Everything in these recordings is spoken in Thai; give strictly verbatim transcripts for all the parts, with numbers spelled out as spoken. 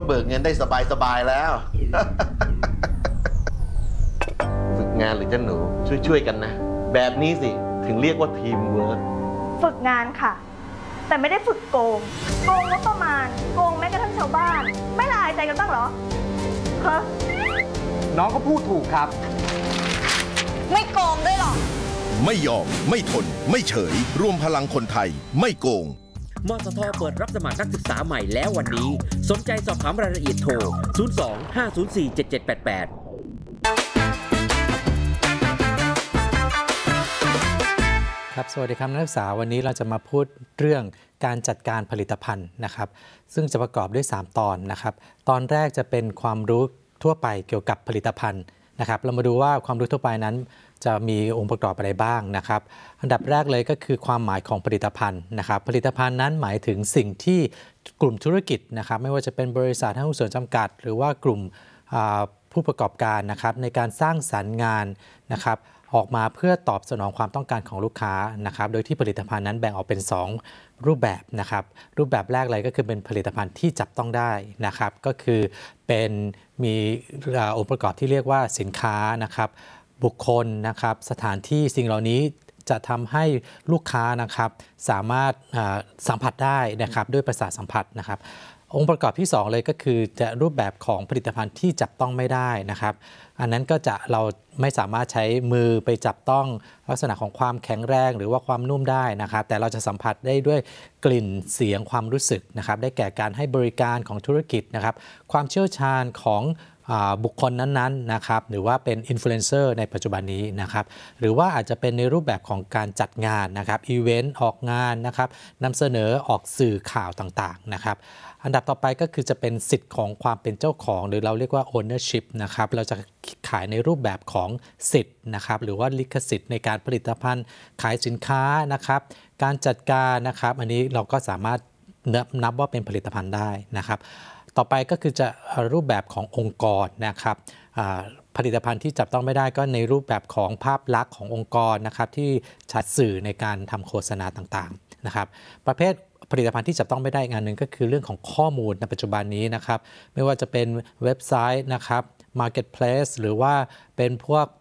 เบิกเงินได้สบายๆแล้ว ฝึกงานหรือเจ้าหนูช่วยๆกันนะแบบนี้สิถึงเรียกว่าทีมเวิร์คฝึกงานค่ะแต่ไม่ได้ฝึกโกงโกงงบประมาณโกงแม้กระทั่งชาวบ้านไม่ละอายใจกันบ้างเหรอฮะน้องก็พูดถูกครับไม่โกงด้วยหรอไม่ยอมไม่ทนไม่เฉยรวมพลังคนไทยไม่โกงมสท.เปิดรับสมัครนักศึกษาใหม่แล้ววันนี้สนใจสอบถามรายละเอียดโทร ศูนย์ สอง ห้า ศูนย์ สี่ เจ็ด เจ็ด แปด แปดครับสวัสดีครับนักศึกษาวันนี้เราจะมาพูดเรื่องการจัดการผลิตภัณฑ์นะครับซึ่งจะประกอบด้วยสามตอนนะครับตอนแรกจะเป็นความรู้ทั่วไปเกี่ยวกับผลิตภัณฑ์นะครับเรามาดูว่าความรู้ทั่วไปนั้นจะมีองค์ประกอบอะไรบ้างนะครับอันดับแรกเลยก็คือความหมายของผลิตภัณฑ์นะครับผลิตภัณฑ์นั้นหมายถึงสิ่งที่กลุ่มธุรกิจนะครับไม่ว่าจะเป็นบริษัทห้างหุ้นส่วนจำกัดหรือว่ากลุ่มผู้ประกอบการนะครับในการสร้างสรรค์งานนะครับออกมาเพื่อตอบสนองความต้องการของลูกค้านะครับโดยที่ผลิตภัณฑ์นั้นแบ่งออกเป็นสองรูปแบบนะครับรูปแบบแรกเลยก็คือเป็นผลิตภัณฑ์ที่จับต้องได้นะครับก็คือเป็นมีองค์ประกอบที่เรียกว่าสินค้านะครับบุคคลนะครับสถานที่สิ่งเหล่านี้จะทำให้ลูกค้านะครับสามารถสัมผัสได้นะครับด้วยประสาทสัมผัสนะครับองค์ประกอบที่สองเลยก็คือจะรูปแบบของผลิตภัณฑ์ที่จับต้องไม่ได้นะครับอันนั้นก็จะเราไม่สามารถใช้มือไปจับต้องลักษณะของความแข็งแรงหรือว่าความนุ่มได้นะครับแต่เราจะสัมผัสได้ด้วยกลิ่นเสียงความรู้สึกนะครับได้แก่การให้บริการของธุรกิจนะครับความเชี่ยวชาญของบุคคลนั้นๆนะครับหรือว่าเป็นอินฟลูเอนเซอร์ในปัจจุบันนี้นะครับหรือว่าอาจจะเป็นในรูปแบบของการจัดงานนะครับอีเวนต์ออกงานนะครับนำเสนอออกสื่อข่าวต่างๆนะครับอันดับต่อไปก็คือจะเป็นสิทธิ์ของความเป็นเจ้าของหรือเราเรียกว่า ownership นะครับเราจะขายในรูปแบบของสิทธิ์นะครับหรือว่าลิขสิทธิ์ในการผลิตภัณฑ์ขายสินค้านะครับการจัดการนะครับอันนี้เราก็สามารถนับว่าเป็นผลิตภัณฑ์ได้นะครับต่อไปก็คือจะรูปแบบขององค์กรนะครับผลิตภัณฑ์ที่จับต้องไม่ได้ก็ในรูปแบบของภาพลักษณ์ขององค์กรนะครับที่ใช้สื่อในการทำโฆษณาต่างๆนะครับประเภทผลิตภัณฑ์ที่จับต้องไม่ได้งานหนึ่งก็คือเรื่องของข้อมูลในปัจจุบันนี้นะครับไม่ว่าจะเป็นเว็บไซต์นะครับ Marketplace หรือว่าเป็นพวก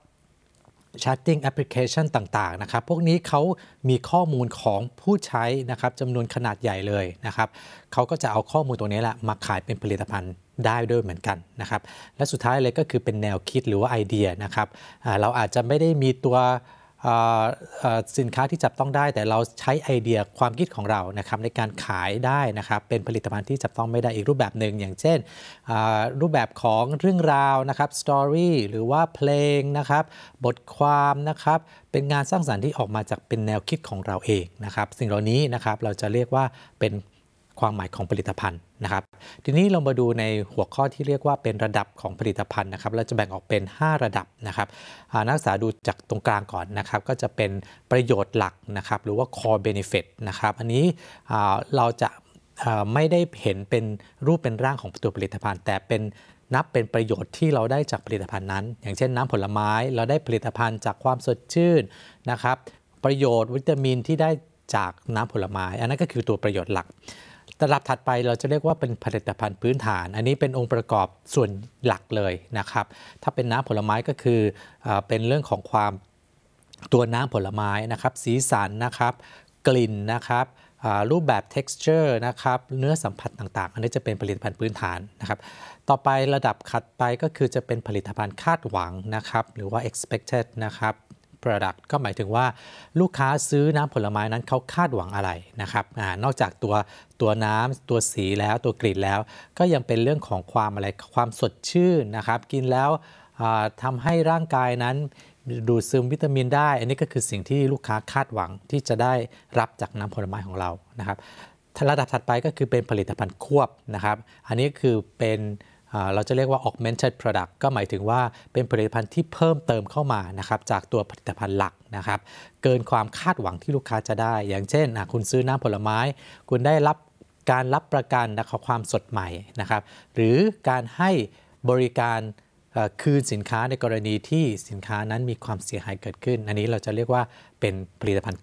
Chatting Application ต่างๆนะครับพวกนี้เขามีข้อมูลของผู้ใช้นะครับจำนวนขนาดใหญ่เลยนะครับเขาก็จะเอาข้อมูลตรงนี้แหละมาขายเป็นผลิตภัณฑ์ได้ด้วยเหมือนกันนะครับและสุดท้ายเลยก็คือเป็นแนวคิดหรือว่าไอเดียนะครับเราอาจจะไม่ได้มีตัวสินค้าที่จับต้องได้แต่เราใช้ไอเดียความคิดของเรานะครับในการขายได้นะครับเป็นผลิตภัณฑ์ที่จับต้องไม่ได้อีกรูปแบบหนึ่งอย่างเช่นรูปแบบของเรื่องราวนะครับสตอรี่หรือว่าเพลงนะครับบทความนะครับเป็นงานสร้างสรรค์ที่ออกมาจากเป็นแนวคิดของเราเองนะครับสิ่งเหล่านี้นะครับเราจะเรียกว่าเป็นความหมายของผลิตภัณฑ์นะครับทีนี้เรามาดูในหัวข้อที่เรียกว่าเป็นระดับของผลิตภัณฑ์นะครับเราจะแบ่งออกเป็นห้าระดับนะครับนักศึกษาดูจากตรงกลางก่อนนะครับก็จะเป็นประโยชน์หลักนะครับหรือว่า core benefit นะครับอันนี้เราจะไม่ได้เห็นเป็นรูปเป็นร่างของตัวผลิตภัณฑ์แต่เป็นนับเป็นประโยชน์ที่เราได้จากผลิตภัณฑ์นั้นอย่างเช่นน้ำผลไม้เราได้ผลิตภัณฑ์จากความสดชื่นนะครับประโยชน์วิตามินที่ได้จากน้ำผลไม้อันนั้นก็คือตัวประโยชน์หลักระดับถัดไปเราจะเรียกว่าเป็นผลิตภัณฑ์พื้นฐานอันนี้เป็นองค์ประกอบส่วนหลักเลยนะครับถ้าเป็นน้ำผลไม้ก็คือเอ่อเป็นเรื่องของความตัวน้ำผลไม้นะครับสีสันนะครับกลิ่นนะครับรูปแบบ texture นะครับเนื้อสัมผัสต่างๆอันนี้จะเป็นผลิตภัณฑ์พื้นฐานนะครับต่อไประดับถัดไปก็คือจะเป็นผลิตภัณฑ์คาดหวังนะครับหรือว่า expected นะครับproduct ก็หมายถึงว่าลูกค้าซื้อน้ำผลไม้นั้นเขาคาดหวังอะไรนะครับอ่านอกจากตัวตัวน้ำตัวสีแล้วตัวกลิ่นแล้วก็ยังเป็นเรื่องของความอะไรความสดชื่นนะครับกินแล้วทำให้ร่างกายนั้นดูดซึมวิตามินได้อันนี้ก็คือสิ่งที่ลูกค้าคาดหวังที่จะได้รับจากน้ำผลไม้ของเรานะครับระดับถัดไปก็คือเป็นผลิตภัณฑ์ควบนะครับอันนี้คือเป็นเราจะเรียกว่า augmented product ก็หมายถึงว่าเป็นผลิตภัณฑ์ที่เพิ่มเติมเข้ามานะครับจากตัวผลิตภัณฑ์หลักนะครับเกินความคาดหวังที่ลูกค้าจะได้อย่างเช่นคุณซื้อน้ำผลไม้คุณได้รับการรับประกันนะครับความสดใหม่นะครับหรือการให้บริการคืนสินค้าในกรณีที่สินค้านั้นมีความเสียหายเกิดขึ้นอันนี้เราจะเรียกว่าเป็นผลิตภัณฑ์ควบ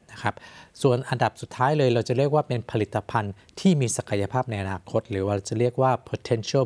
นะครับส่วนอันดับสุดท้ายเลยเราจะเรียกว่าเป็นผลิตภัณฑ์ที่มีศักยภาพในอนาคตหรือว่าจะเรียกว่า potential